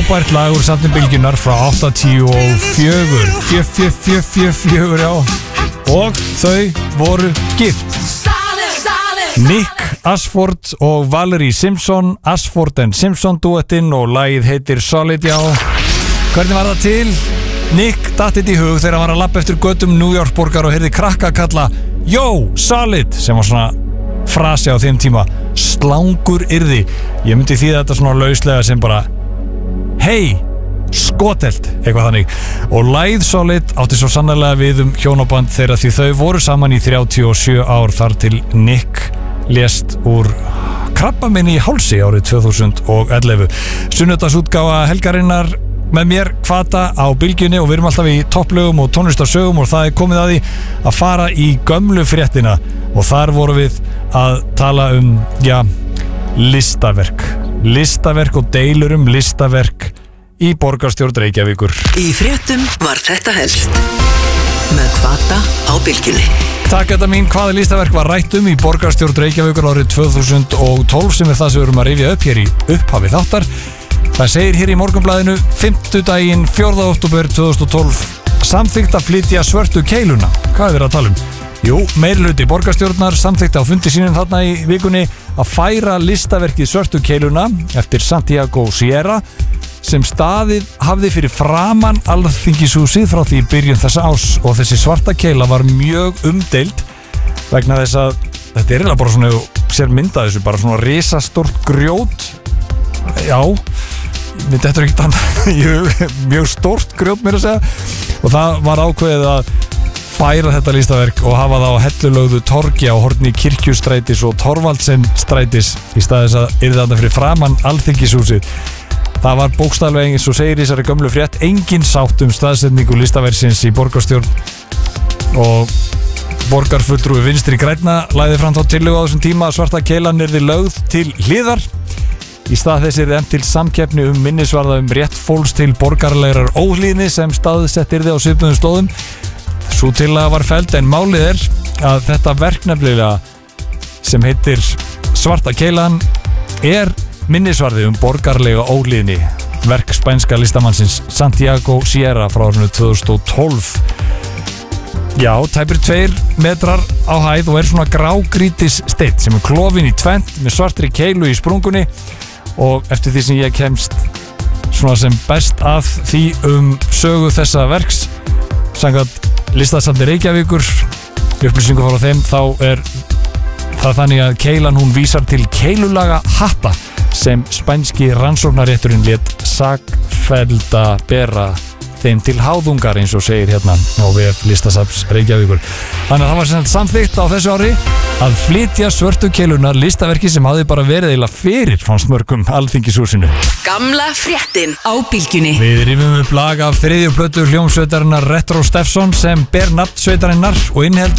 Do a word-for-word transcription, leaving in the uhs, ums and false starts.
frábært lag úr safni Bylgjunnar frá áttatíu og fjögur fjö, fjö, fjö, fjö, fjögur, já. Og þau voru gift. Nick Ashford og Valerie Simpson, Ashford and Simpson duettinn, og lagið heitir Solid, já. Hvernig var það til? Nick datt þetta í hug þegar hann var að labba eftir götum New York borgar og heyrði krakka kalla Yo, Solid, sem var svona frasi á þeim tíma, slangur yrði. Ég myndi því þetta svona lauslega sem bara hey, skotelt, eitthvað þannig. Og lagið Solid átti svo sannarlega við um hjónaband þeirra, því þau voru saman í þrjátíu og sjö ár þar til Nick lést úr krabbameini í hálsi árið tvö þúsund og ellefu. Sunnudagsútgáfa helgarinnar með mér Kvata á Bylgjunni, og við erum alltaf í topplögum og tónlistarsögum, og það er komið að því að fara í gömlu fréttina, og þar vorum við að tala um, já, listaverk listaverk og deilur um listaverk í borgarstjórn Reykjavíkur. Í fréttum var þetta helst með Kvata á Bylgjunni. Takk þetta mín, hvaða listaverk var rætt um í borgarstjórn Reykjavíkur árið tvö þúsund og tólf, sem er það sem við erum að rifja upp hér í upphafi þáttar. Það segir hér í Morgunblaðinu fimmtudaginn fjórða október tvö þúsund og tólf, samþykkt að flytja svörtu keiluna. Hvað er verið að tala um? Jú, meirihluti borgarstjórnar samþykkt á fundi sínum þarna í vikunni að færa listaverkið svörtu keiluna eftir Santiago Sierra, sem staðið hafði fyrir framan Alþingishúsið frá því byrjun þessa árs, og þessi svarta keila var mjög umdeild vegna þess að þetta er eiginlega bara svona, sér mynda þessu, bara svona risastórt grjót. Já, myndi þetta ekkert annað, mjög stórt grjót mér að segja, og það var ákveðið að færa þetta listaverk og hafa það á hellulögðu torgi á horni Kirkjustrætis og Thorvaldsenstrætis í staðis að yrði þarna fyrir framan Alþingishúsið. Það var bókstaflega, eins og segir í þessari gömlu frétt, engin sátt um staðsetningu listaverksins í borgarstjórn, og borgarfulltrúi Vinstri grænna lagði fram þá tillögu á þessum tíma að svarta keilan yrði lögð til hliðar. Í stað þess yrði efnt til samkeppni um minnisvarða um rétt fólks til borgarlegrar óhlýðni sem staðsett yrði á svipuðum stóðum. Sú tillaga var felld, en málið er að þetta verk nefnilega sem heitir Svarta keilan er minnisvarði um borgarlega óhlýðni, verk spænska listamannsins Santiago Sierra frá árinu tvö þúsund og tólf. Já, tæpir tveir metrar á hæð og er svona grágrýtis steinn sem er klofin í tvennt með svartri keilu í sprungunni, og eftir því sem ég kemst svona sem best að því um sögu þessa verks samkvæmt listasafni Reykjavíkur, upplýsingu frá þeim, þá er það þannig að keilan hún vísar til keilulaga hatta sem spænski rannsóknarrétturinn lét sakfellda bera þeim til háðungar, eins og segir hérna á vef listasafns Reykjavíkur. Þannig að það var sem samþykkt á þessu ári að flytja svörtu keilunar, listaverki sem hafði bara verið eiginlega fyrir fannst mörgum Alþingishúsinu. Gamla fréttin á Bylgjunni. Við rifum upp lag af þriðju plötu hljómsveitarinnar Retro Steffson sem ber nafn sveitarinnar og inniheldur